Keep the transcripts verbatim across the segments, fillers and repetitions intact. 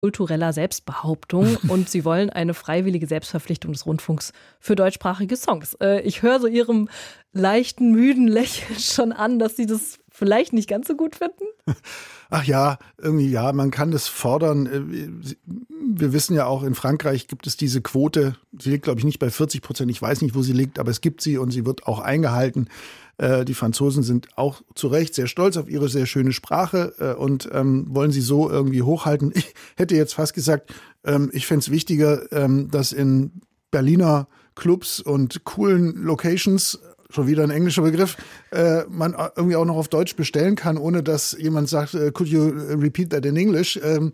kultureller Selbstbehauptung und sie wollen eine freiwillige Selbstverpflichtung des Rundfunks für deutschsprachige Songs. Äh, ich höre so ihrem leichten, müden Lächeln schon an, dass sie das vielleicht nicht ganz so gut finden. Ach ja, irgendwie ja, man kann das fordern. Wir wissen ja auch, in Frankreich gibt es diese Quote. Sie liegt, glaube ich, nicht bei vierzig Prozent. Ich weiß nicht, wo sie liegt, aber es gibt sie und sie wird auch eingehalten. Die Franzosen sind auch zu Recht sehr stolz auf ihre sehr schöne Sprache und ähm, wollen sie so irgendwie hochhalten. Ich hätte jetzt fast gesagt, ähm, ich fände es wichtiger, ähm, dass in Berliner Clubs und coolen Locations, schon wieder ein englischer Begriff, äh, man irgendwie auch noch auf Deutsch bestellen kann, ohne dass jemand sagt, äh, could you repeat that in English? Ähm,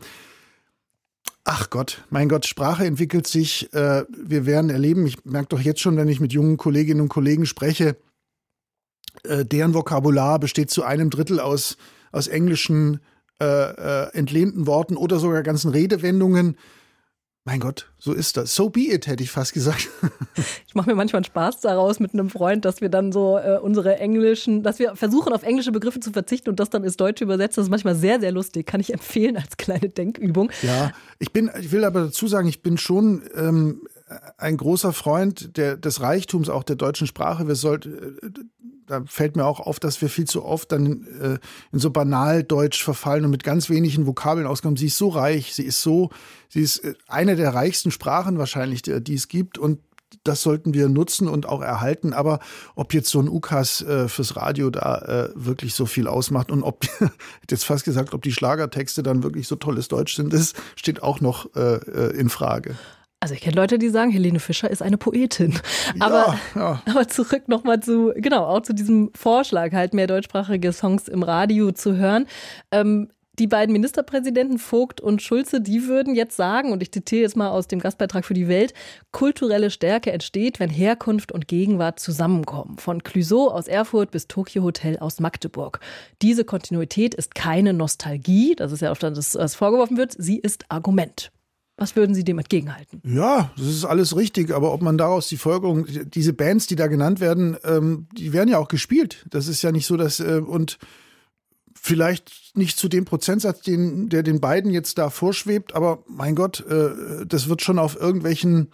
ach Gott, mein Gott, Sprache entwickelt sich. Äh, wir werden erleben, ich merke doch jetzt schon, wenn ich mit jungen Kolleginnen und Kollegen spreche, äh, deren Vokabular besteht zu einem Drittel aus, aus englischen äh, äh, entlehnten Worten oder sogar ganzen Redewendungen. Mein Gott, so ist das. So be it, hätte ich fast gesagt. Ich mache mir manchmal einen Spaß daraus mit einem Freund, dass wir dann so äh, unsere englischen, dass wir versuchen, auf englische Begriffe zu verzichten und das dann ins Deutsche übersetzen. Das ist manchmal sehr, sehr lustig. Kann ich empfehlen als kleine Denkübung. Ja, ich bin, ich will aber dazu sagen, ich bin schon ähm, ein großer Freund der, des Reichtums auch der deutschen Sprache. Wir sollten, äh, da fällt mir auch auf, dass wir viel zu oft dann äh, in so Banaldeutsch verfallen und mit ganz wenigen Vokabeln auskommen. Sie ist so reich, sie ist so, sie ist äh, eine der reichsten Sprachen wahrscheinlich, die, die es gibt und das sollten wir nutzen und auch erhalten. Aber ob jetzt so ein U K A S äh, fürs Radio da äh, wirklich so viel ausmacht und ob, ich hätte jetzt fast gesagt, ob die Schlagertexte dann wirklich so tolles Deutsch sind, das steht auch noch äh, in Frage. Also ich kenne Leute, die sagen, Helene Fischer ist eine Poetin. Aber, ja, ja. aber zurück nochmal zu, genau, auch zu diesem Vorschlag, halt mehr deutschsprachige Songs im Radio zu hören. Ähm, die beiden Ministerpräsidenten Vogt und Schulze, die würden jetzt sagen, und ich zitiere jetzt mal aus dem Gastbeitrag für die Welt, kulturelle Stärke entsteht, wenn Herkunft und Gegenwart zusammenkommen. Von Clouseau aus Erfurt bis Tokyo Hotel aus Magdeburg. Diese Kontinuität ist keine Nostalgie, das ist ja auch das, was vorgeworfen wird, sie ist Argument. Was würden Sie dem entgegenhalten? Ja, das ist alles richtig, aber ob man daraus die Folgerung, diese Bands, die da genannt werden, ähm, die werden ja auch gespielt. Das ist ja nicht so, dass, äh, und vielleicht nicht zu dem Prozentsatz, den, der den beiden jetzt da vorschwebt, aber mein Gott, äh, das wird schon auf irgendwelchen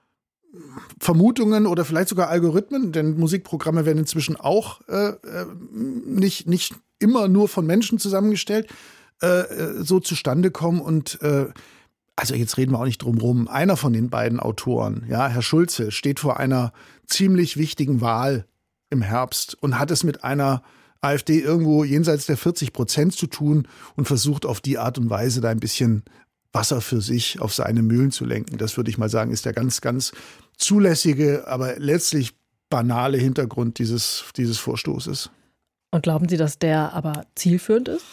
Vermutungen oder vielleicht sogar Algorithmen, denn Musikprogramme werden inzwischen auch äh, nicht, nicht immer nur von Menschen zusammengestellt, äh, so zustande kommen und äh, also jetzt reden wir auch nicht drum rum. Einer von den beiden Autoren, ja, Herr Schulze, steht vor einer ziemlich wichtigen Wahl im Herbst und hat es mit einer AfD irgendwo jenseits der vierzig Prozent zu tun und versucht auf die Art und Weise da ein bisschen Wasser für sich auf seine Mühlen zu lenken. Das würde ich mal sagen, ist der ganz, ganz zulässige, aber letztlich banale Hintergrund dieses, dieses Vorstoßes. Und glauben Sie, dass der aber zielführend ist?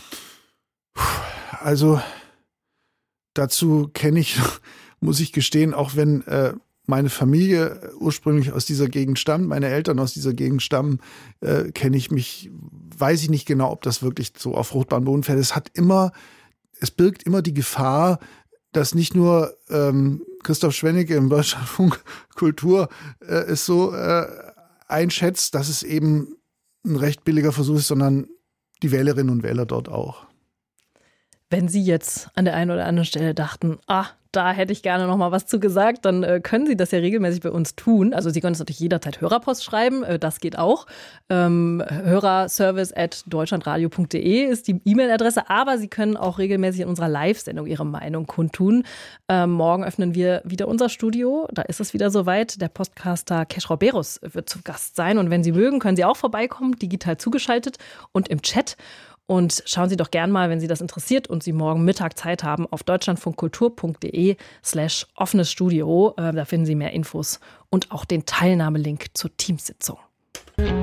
Also dazu kenne ich, muss ich gestehen, auch wenn äh, meine Familie ursprünglich aus dieser Gegend stammt, meine Eltern aus dieser Gegend stammen, äh, kenne ich mich, weiß ich nicht genau, ob das wirklich so auf fruchtbaren Boden fällt. Es hat immer, es birgt immer die Gefahr, dass nicht nur ähm, Christoph Schwennecke im Deutschlandfunk Kultur äh, es so äh, einschätzt, dass es eben ein recht billiger Versuch ist, sondern die Wählerinnen und Wähler dort auch. Wenn Sie jetzt an der einen oder anderen Stelle dachten, ah, da hätte ich gerne noch mal was zu gesagt, dann äh, können Sie das ja regelmäßig bei uns tun. Also Sie können uns natürlich jederzeit Hörerpost schreiben, äh, das geht auch. Ähm, hörerservice at deutschlandradio punkt de ist die E-Mail-Adresse, aber Sie können auch regelmäßig in unserer Live-Sendung Ihre Meinung kundtun. Ähm, morgen öffnen wir wieder unser Studio, da ist es wieder soweit. Der Podcaster Keschrau Berus wird zu Gast sein und wenn Sie mögen, können Sie auch vorbeikommen, digital zugeschaltet und im Chat. Und schauen Sie doch gern mal, wenn Sie das interessiert und Sie morgen Mittag Zeit haben, auf deutschlandfunkkultur punkt de slash offenes Studio. Da finden Sie mehr Infos und auch den Teilnahmelink zur Teamsitzung.